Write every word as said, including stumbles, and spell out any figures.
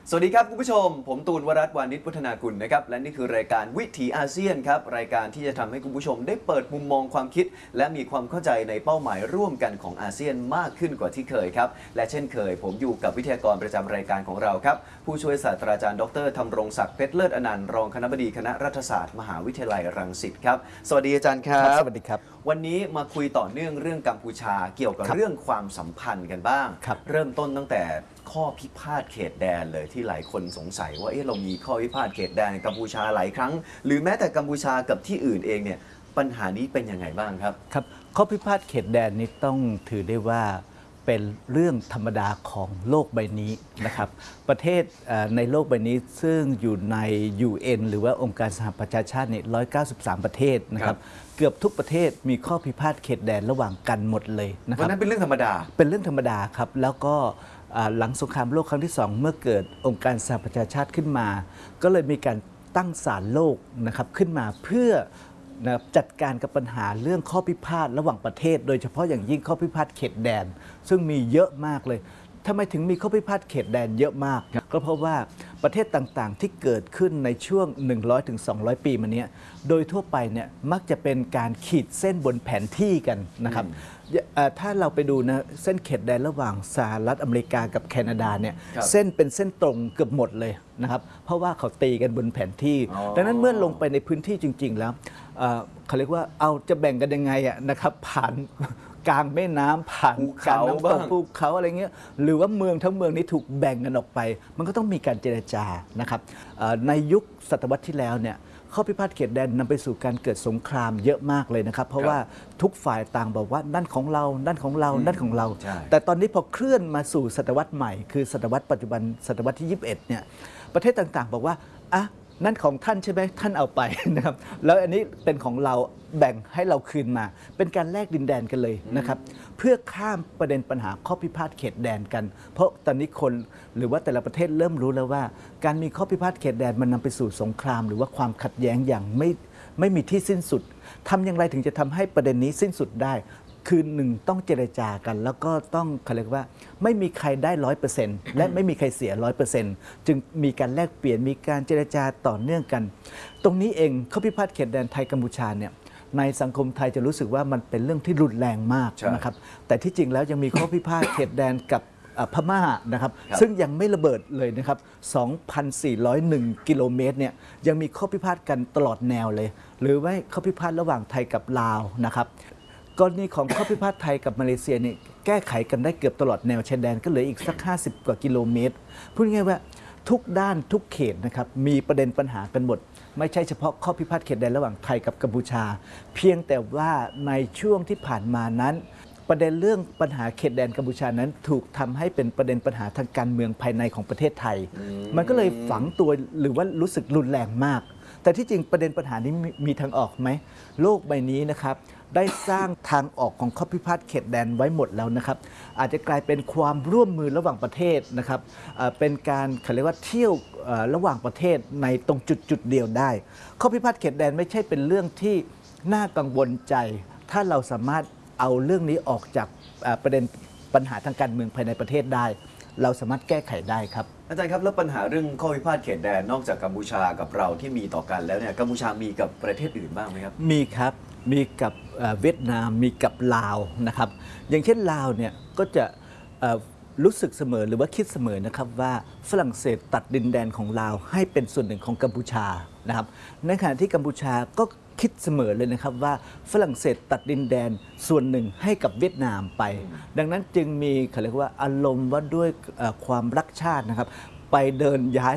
สวัสดีครับคุณผู้ชมผมตูนวรัตน์วานิชวัฒนากุลนะครับและนี่คือรายการวิถีอาเซียนครับรายการที่จะทำให้คุณผู้ชมได้เปิดมุมมองความคิดและมีความเข้าใจในเป้าหมายร่วมกันของอาเซียนมากขึ้นกว่าที่เคยครับและเช่นเคยผมอยู่กับวิทยากรประจำรายการของเราครับผู้ช่วยศาสตราจารย์ดรธรรมรงศักดิ์เพชรเลิศอนันต์รองคณบดีคณะรัฐศาสตร์มหาวิทยาลัยรังสิตครับสวัสดีอาจารย์ครับสวัสดีครับวันนี้มาคุยต่อเนื่องเรื่องกัมพูชาเกี่ยวกับเรื่องความสัมพันธ์กันบ้างเริ่มต้นตั้งแต่ข้อพิพาทเขตแดนเลยที่หลายคนสงสัยว่าเอ๊ะเรามีข้อพิพาทเขตแดนกัมพูชาหลายครั้งหรือแม้แต่กัมพูชากับที่อื่นเองเนี่ยปัญหานี้เป็นยังไงบ้างครับครับข้อพิพาทเขตแดนนี้ต้องถือได้ว่าเป็นเรื่องธรรมดาของโลกใบนี้นะครับประเทศในโลกใบนี้ซึ่งอยู่ใน ยู เอ็น หรือว่าองค์การสหประชาชาตินี่หนึ่งร้อยเก้าสิบสามประเทศนะครับเกือบทุกประเทศมีข้อพิพาทเขตแดนระหว่างกันหมดเลยนะครับนั้นเป็นเรื่องธรรมดาเป็นเรื่องธรรมดาครับแล้วก็หลังสงครามโลกครั้งที่สองเมื่อเกิดองค์การสหประชาชาติขึ้นมาก็เลยมีการตั้งศาลโลกนะครับขึ้นมาเพื่อนะจัดการกับปัญหาเรื่องข้อพิพาทระหว่างประเทศโดยเฉพาะอย่างยิ่งข้อพิพาทเขตแดนซึ่งมีเยอะมากเลยทำไมถึงมีข้อพิพาทเขตแดนเยอะมากก็เพราะว่าประเทศต่างๆที่เกิดขึ้นในช่วง หนึ่งร้อยถึงสองร้อย ปีมานี้โดยทั่วไปเนี่ยมักจะเป็นการขีดเส้นบนแผนที่กันนะครับถ้าเราไปดูนะเส้นเขตแดนระหว่างสหรัฐอเมริกากับแคนาดาเนี่ยเส้นเป็นเส้นตรงเกือบหมดเลยนะครับเพราะว่าเขาตีกันบนแผนที่ดังนั้นเมื่อลงไปในพื้นที่จริงๆแล้วเขาเรียกว่าเอาจะแบ่งกันยังไงอะนะครับผ่านกลางแม่น้ำผ่านการน้ำตกภูเขาอะไรเงี้ยหรือว่าเมืองทั้งเมืองนี้ถูกแบ่งกันออกไปมันก็ต้องมีการเจรจานะครับในยุคศตวรรษที่แล้วเนี่ยข้อพิพาทเขตแดนนำไปสู่การเกิดสงครามเยอะมากเลยนะครับเพราะว่าทุกฝ่ายต่างบอกว่านั่นของเรานั่นของเรานั่นของเราแต่ตอนนี้พอเคลื่อนมาสู่ศตวรรษใหม่คือศตวรรษปัจจุบันศตวรรษที่ยี่สิบเอ็ดเนี่ยประเทศต่างๆบอกว่าอ่ะนั่นของท่านใช่ไหมท่านเอาไปนะครับแล้วอันนี้เป็นของเราแบ่งให้เราคืนมาเป็นการแลกดินแดนกันเลยนะครับเพื่อข้ามประเด็นปัญหาข้อพิพาทเขตแดนกันเพราะตอนนี้คนหรือว่าแต่ละประเทศเริ่มรู้แล้วว่าการมีข้อพิพาทเขตแดนมันนำไปสู่สงครามหรือว่าความขัดแย้งอย่างไม่ไม่มีที่สิ้นสุดทำอย่างไรถึงจะทำให้ประเด็นนี้สิ้นสุดได้คือหนึ่งต้องเจรจากันแล้วก็ต้องเขาเรียกว่าไม่มีใครได้ร้อยเปอร์เซ็นต์และไม่มีใครเสียร้อยเปอร์เซ็นต์จึงมีการแลกเปลี่ยนมีการเจรจาต่อเนื่องกัน ตรงนี้เองข้อพิพาทเขตแดนไทยกัมพูชาเนี่ยในสังคมไทยจะรู้สึกว่ามันเป็นเรื่องที่รุนแรงมากนะครับแต่ที่จริงแล้วยังมีข้อพิพาทเขตแดนกับพม่านะครับซึ่งยังไม่ระเบิดเลยนะครับ สองพันสี่ร้อยเอ็ด กิโลเมตรเนี่ยยังมีข้อพิพาทกันตลอดแนวเลยหรือว่าข้อพิพาทระหว่างไทยกับลาวนะครับกรณีของข้อพิพาทไทยกับมาเลเซียเนี่ยแก้ไขกันได้เกือบตลอดแนวชายแดนก็เหลืออีกสักห้าสิบกว่ากิโลเมตรพูดง่ายๆว่าทุกด้านทุกเขตนะครับมีประเด็นปัญหากันหมดไม่ใช่เฉพาะข้อพิพาทเขตแดนระหว่างไทยกับกัมพูชาเพียงแต่ว่าในช่วงที่ผ่านมานั้นประเด็นเรื่องปัญหาเขตแดนกัมพูชานั้นถูกทำให้เป็นประเด็นปัญหาทางการเมืองภายในของประเทศไทยมันก็เลยฝังตัวหรือว่ารู้สึกรุนแรงมากแต่ที่จริงประเด็นปัญหานี้มีทางออกไหมโลกใบนี้นะครับได้สร้างทางออกของข้อพิพาทเขตแดนไว้หมดแล้วนะครับอาจจะกลายเป็นความร่วมมือระหว่างประเทศนะครับเป็นการเขาเรียกว่าเที่ยวระหว่างประเทศในตรงจุดจุดเดียวได้ข้อพิพาทเขตแดนไม่ใช่เป็นเรื่องที่น่ากังวลใจถ้าเราสามารถเอาเรื่องนี้ออกจากประเด็นปัญหาทางการเมืองภายในประเทศได้เราสามารถแก้ไขได้ครับอาจารย์ครับแล้วปัญหาเรื่องข้อพิพาทเขตแดนนอกจากกัมพูชากับเราที่มีต่อกันแล้วเนี่ยกัมพูชามีกับประเทศอื่นบ้างไหมครับมีครับมีกับเวียดนามมีกับลาวนะครับอย่างเช่นลาวเนี่ยก็จะรู้สึกเสมอหรือว่าคิดเสมอนะครับว่าฝรั่งเศสตัดดินแดนของลาวให้เป็นส่วนหนึ่งของกัมพูชานะครับในขณะที่กัมพูชาก็คิดเสมอเลยนะครับว่าฝรั่งเศสตัดดินแดนส่วนหนึ่งให้กับเวียดนามไปดังนั้นจึงมีเขาเรียกว่าอารมณ์ว่าด้วยความรักชาตินะครับไปเดินย้าย